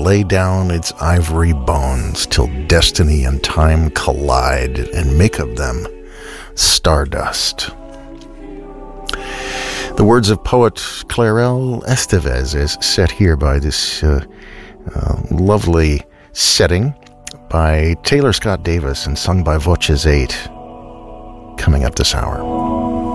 lay down its ivory bones till destiny and time collide and make of them stardust. The words of poet Clarel Estevez is set here by this lovely setting by Taylor Scott Davis and sung by Voces 8, coming up this hour.